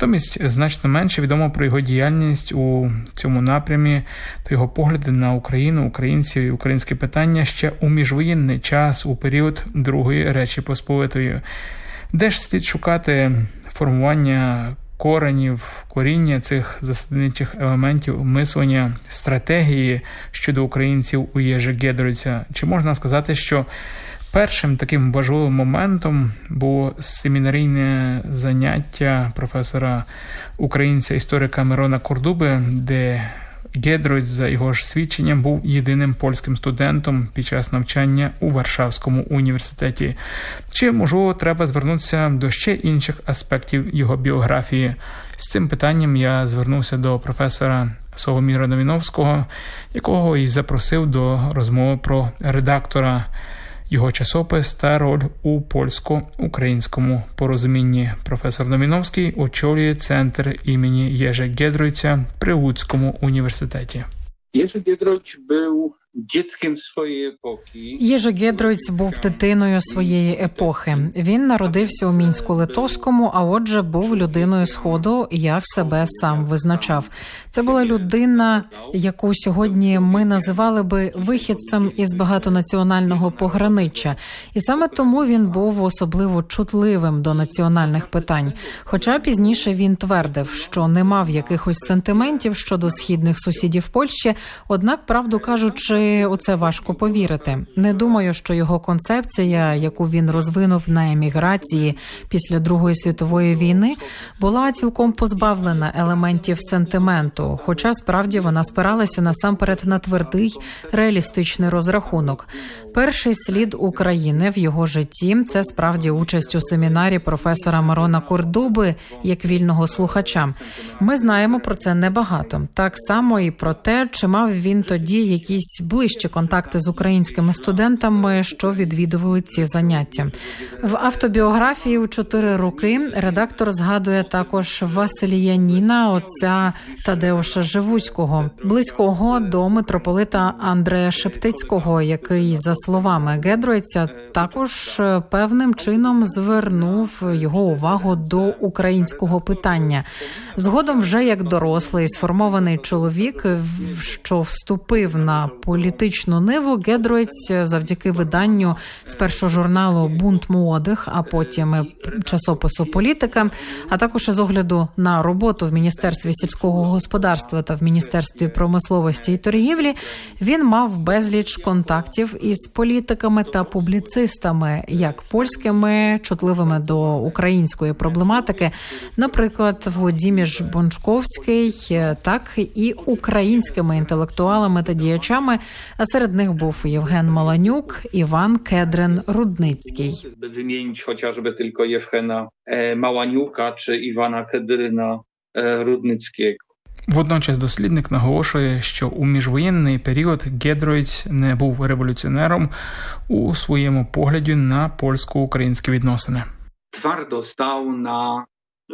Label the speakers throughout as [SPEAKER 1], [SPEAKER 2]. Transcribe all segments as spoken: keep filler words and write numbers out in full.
[SPEAKER 1] Натомість значно менше відомо про його діяльність у цьому напрямі та його погляди на Україну, українців і українське питання ще у міжвоєнний час, у період Другої Речі Посполитої. Де ж слід шукати формування коренів, коріння цих засадничих елементів мислення, стратегії щодо українців у Єжи Гедройця? Чи можна сказати, що першим таким важливим моментом було семінарійне заняття професора українця-історика Мирона Кордуби, де Гедройц, за його ж свідченням, був єдиним польським студентом під час навчання у Варшавському університеті? Чи, можливо, треба звернутися до ще інших аспектів його біографії? З цим питанням я звернувся до професора Соломіра Новіновського, якого і запросив до розмови про редактора його часопис та роль у польсько-українському порозумінні. Професор Новіновський очолює центр імені Єжи Гедройця при Луцькому університеті.
[SPEAKER 2] Єжи Гедройц був дітським своєї епохи.
[SPEAKER 3] Єжи Гедройц був дитиною своєї епохи. Він народився у Мінську-Литовському, а отже був людиною Сходу, як себе сам визначав. Це була людина, яку сьогодні ми називали би вихідцем із багатонаціонального пограниччя. І саме тому він був особливо чутливим до національних питань. Хоча пізніше він твердив, що не мав якихось сентиментів щодо східних сусідів Польщі, однак, правду кажучи, у це важко повірити. Не думаю, що його концепція, яку він розвинув на еміграції після Другої світової війни, була цілком позбавлена елементів сентименту, хоча справді вона спиралася насамперед на твердий, реалістичний розрахунок. Перший слід України в його житті – це справді участь у семінарі професора Мирона Кордуби як вільного слухача. Ми знаємо про це небагато. Так само і про те, чи мав він тоді якісь ближчі контакти з українськими студентами, що відвідували ці заняття. В автобіографії у чотири роки редактор згадує також Василіяніна, отця Тадеуша Живуцького, близького до митрополита Андрея Шептицького, який, за словами Гедройця, також певним чином звернув його увагу до українського питання. Згодом вже як дорослий, сформований чоловік, що вступив на політичну ниву, Гедройц завдяки виданню спершу журналу «Бунт молодих», а потім часопису «Політика», а також з огляду на роботу в Міністерстві сільського господарства та в Міністерстві промисловості і торгівлі, він мав безліч контактів із політиками та публіцистами, як польськими, чутливими до української проблематики, наприклад, Владимир Бончковський, так і українськими інтелектуалами та діячами, а серед них був Євген Маланюк, Іван Кедрин-Рудницький.
[SPEAKER 2] Вимінити хоча б тільки Євгена Маланюка чи Івана Кедрина-Рудницького.
[SPEAKER 1] Водночас дослідник наголошує, що у міжвоєнний період Гедройц не був революціонером у своєму погляді на польсько-українські відносини.
[SPEAKER 2] Твердо став на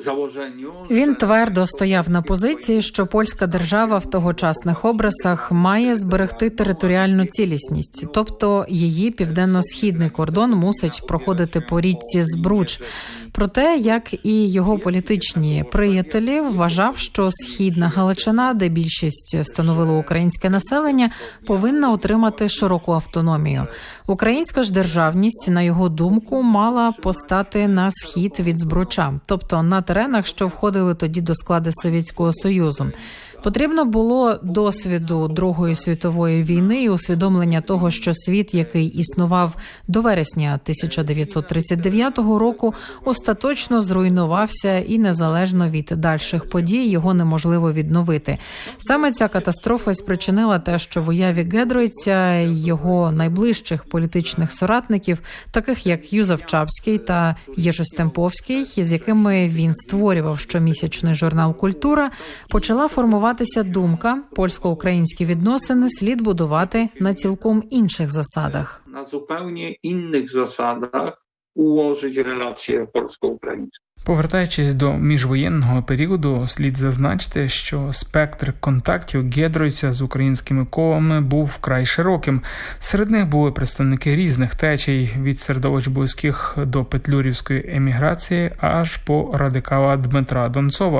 [SPEAKER 3] Він твердо стояв на позиції, що польська держава в тогочасних образах має зберегти територіальну цілісність, тобто її південно-східний кордон мусить проходити по річці Збруч. Проте, як і його політичні приятелі, вважав, що Східна Галичина, де більшість становило українське населення, повинна отримати широку автономію. Українська ж державність, на його думку, мала постати на схід від Збруча, тобто на теренах, що входили тоді до складу Совєтського Союзу. Потрібно було досвіду Другої світової війни і усвідомлення того, що світ, який існував до вересня тисяча дев'ятсот тридцять дев'ятого року, остаточно зруйнувався і незалежно від дальших подій його неможливо відновити. Саме ця катастрофа спричинила те, що в уяві Гедройця його найближчих політичних соратників, таких як Юзеф Чапський та Єжи Стемповський, з якими він створював щомісячний журнал «Культура», почала формувати думка, польсько-українські відносини слід будувати на цілком інших засадах.
[SPEAKER 2] На zupełnie innych zasadach ułożyć relacje polsko-ukraińskie.
[SPEAKER 1] Повертаючись до міжвоєнного періоду, слід зазначити, що спектр контактів Гедройця з українськими колами був вкрай широким. Серед них були представники різних течій, від середовищ близьких до петлюрівської еміграції аж по радикала Дмитра Донцова.